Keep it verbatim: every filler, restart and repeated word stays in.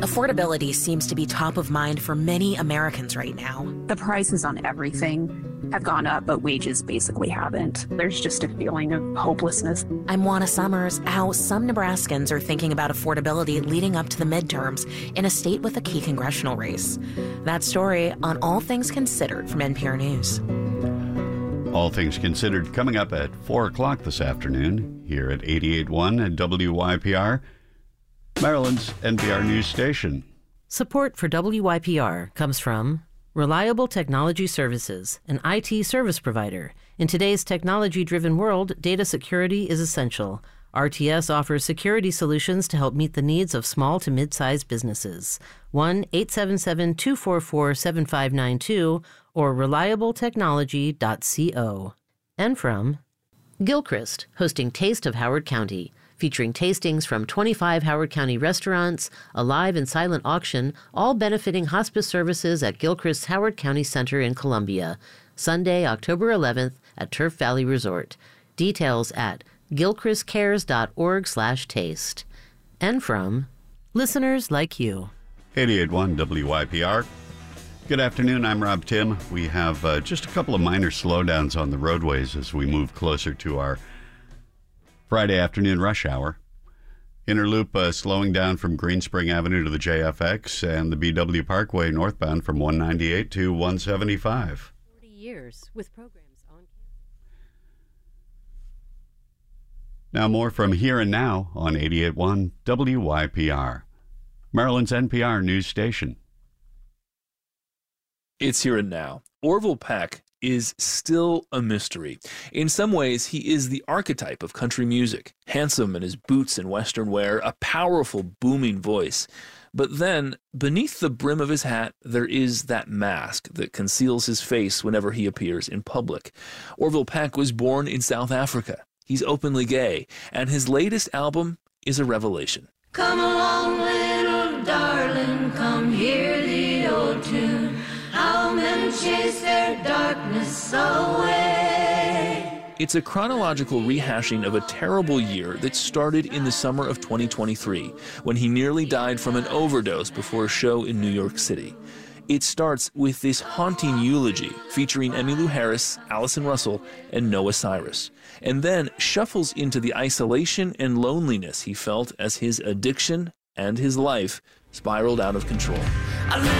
Affordability seems to be top of mind for many Americans right now. The prices on everything have gone up, but wages basically haven't. There's just a feeling of hopelessness. I'm Juana Summers. How some Nebraskans are thinking about affordability leading up to the midterms in a state with a key congressional race. That story on All Things Considered from N P R News. All Things Considered coming up at four o'clock this afternoon here at eighty-eight point one at W Y P R, Maryland's N P R News station. Support for W Y P R comes from Reliable Technology Services, an I T service provider. In today's technology-driven world, data security is essential. R T S offers security solutions to help meet the needs of small to mid-sized businesses. one eight seven seven, two four four, seven five nine two or reliable technology dot co. And from Gilchrist, hosting Taste of Howard County, featuring tastings from twenty-five Howard County restaurants, a live and silent auction, all benefiting hospice services at Gilchrist's Howard County Center in Columbia. Sunday, October eleventh at Turf Valley Resort. Details at gilchristcares.org slash taste. And from listeners like you. eighty-eight point one W Y P R. Good afternoon, I'm Rob Tim. We have uh, just a couple of minor slowdowns on the roadways as we move closer to our Friday afternoon rush hour. Inner Loop uh, slowing down from Green Spring Avenue to the J F X, and the B W Parkway northbound from one ninety-eight to one seventy-five. forty years with programs on campus. Now more from Here and Now on eighty-eight point one W Y P R, Maryland's N P R news station. It's Here and Now. Orville Peck is still a mystery. In some ways, he is the archetype of country music. Handsome in his boots and western wear, a powerful, booming voice. But then, beneath the brim of his hat, there is that mask that conceals his face whenever he appears in public. Orville Peck was born in South Africa. He's openly gay, and his latest album is a revelation. Come along, little darling, come hear the old tune. How men chase their darkness away. It's a chronological rehashing of a terrible year that started in the summer of twenty twenty-three, when he nearly died from an overdose before a show in New York City. It starts with this haunting eulogy featuring Emmylou Harris, Allison Russell, and Noah Cyrus, and then shuffles into the isolation and loneliness he felt as his addiction and his life spiraled out of control.